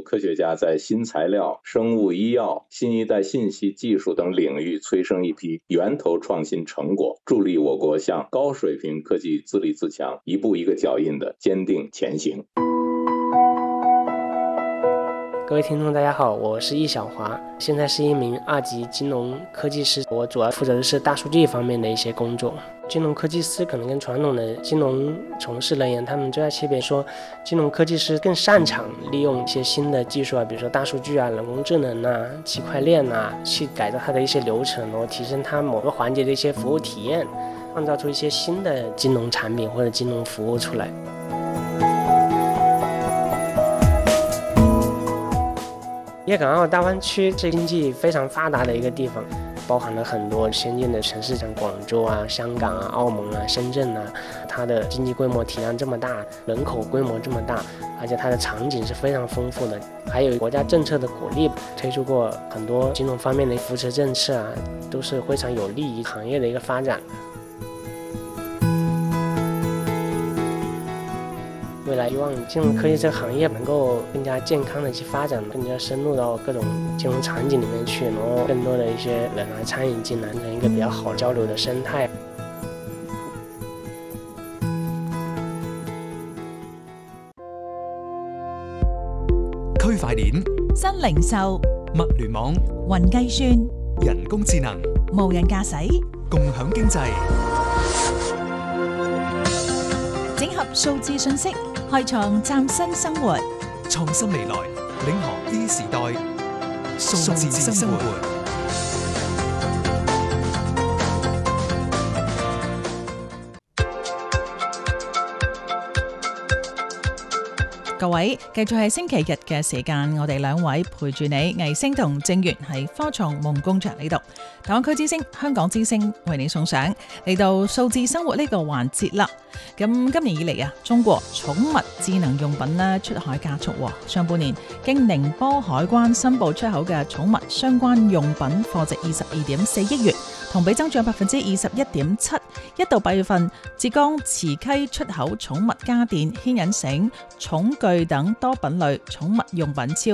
科学家在新材料、生物医药、新一代信息技术等领域催生一批源头创新成果，助力我国向高水平科技自立自强一步一个脚印的坚定前行。 各位听众大家好，我是易小华，现在是一名2级金融科技师，我主要负责的是大数据方面的一些工作。金融科技师可能跟传统的金融从事人员他们最大区别说，金融科技师更擅长利用一些新的技术啊，比如说大数据啊、人工智能啊、区块链啊，去改造它的一些流程，然后提升它某个环节的一些服务体验，创造出一些新的金融产品或者金融服务出来。粤港澳大湾区是经济非常发达的一个地方，包含了很多先进的城市，像广州啊、香港啊、澳门啊、深圳啊，它的经济规模体量这么大，人口规模这么大，而且它的场景是非常丰富的，还有国家政策的鼓励，推出过很多金融方面的扶持政策啊，都是非常有利于行业的一个发展。未来希望金融科技这个行业能够更加健康的去发展，更加深入到各种金融场景里面去，然后更多的一些人来参与进来，成一个比较好交流的生態。 區塊鏈、 新零售、 物聯網、 雲計算、 人工智能、 無人駕駛、 共享經濟， 整合數字信息，開創嶄新生活， 創新未來，領航 A 時代，數字生活。 各位，繼續係星期日嘅時間，我哋兩位陪住你，藝星同正源喺科創夢工場呢度，大灣區之星、香港之星為你送上嚟到數字生活呢個環節啦。咁今年以嚟啊，中國寵物智能用品咧出海加速，上半年經寧波海關申報出口嘅寵物相關用品貨值22.4億元，同比增長21.7%。一到8月份，浙江慈溪出口寵物家電、牽引繩、寵具等多品類寵物用品超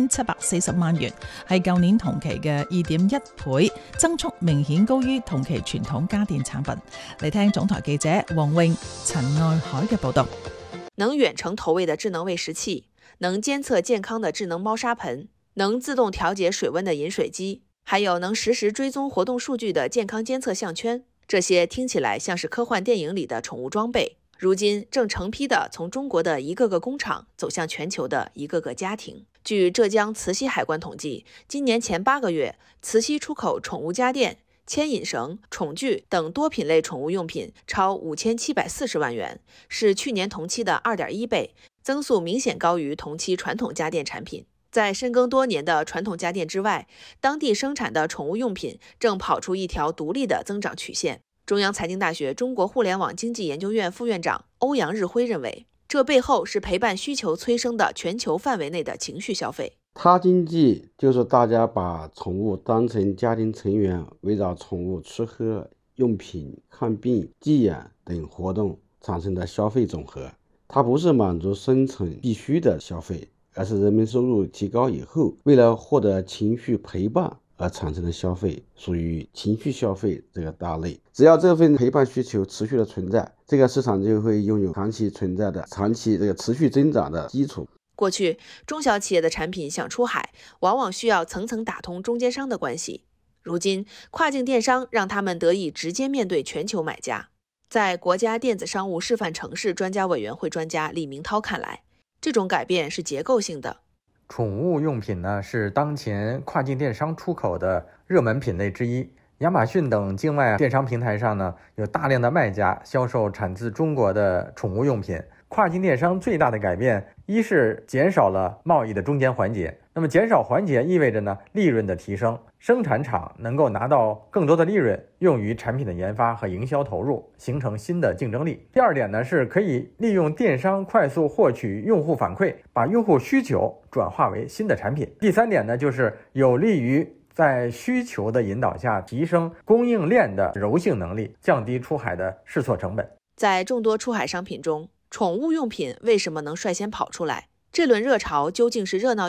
5740萬元，係舊年同期嘅2.1倍，增速明顯高於同期傳統家電產品。嚟聽總台記者黃穎、陳愛海嘅報道。 能遠程投餵的智能餵食器，能監測健康的智能貓砂盆，能自動調節水溫的飲水機，還有能實時追蹤活動數據的健康監測項圈。這些聽起來像是科幻電影裡的寵物裝備，如今正成批的從中國的一個個工廠走向全球的一個個家庭。據浙江慈溪海關統計，今年前8個月，慈溪出口寵物家電、牽引繩、寵具等多品類寵物用品超5740萬元，是去年同期的2.1倍，增速明顯高於同期傳統家電產品。在深耕多年的傳統家電之外，當地生產的寵物用品正跑出一條獨立的增長曲線。中央財經大學中國互聯網經濟研究院副院長歐陽日輝認為，這背後是陪伴需求催生的全球範圍內的情緒消費。 他經濟就是大家把寵物當成家庭成員，圍繞寵物吃喝、用品、看病、寄養等活動產生的消費總和。它不是滿足生存必須的消費，而是人民收入提高以後，為了獲得情緒陪伴而產生的消費，屬於情緒消費這個大類。只要這份陪伴需求持續的存在，這個市場就會擁有長期存在的、長期這個持續增長的基礎。 過去，中小企業的產品想出海，往往需要層層打通中間商的關係。如今，跨境電商讓他們得以直接面對全球買家。在國家電子商務示範城市專家委員會專家李明濤看來，這種改變是結構性的。 寵物用品呢，是當前跨境電商出口的熱門品類之一。亞馬遜等境外電商平台上呢，有大量的賣家銷售產自中國的寵物用品。跨境電商最大的改變，一是減少了貿易的中間環節。那麼減少環節意味着呢，利潤的提升，生產廠能夠拿到更多的利潤，用於產品的研發和營銷投入，形成新的競爭力。第二點呢，是可以利用電商快速獲取用戶反饋，把用戶需求轉化為新的產品。第三點呢，就是有利於在需求的引導下提升供應鏈的柔性能力，降低出海的試錯成本。 在眾多出海商品中，寵物用品為什麼能率先跑出來？這輪熱潮究竟是熱鬧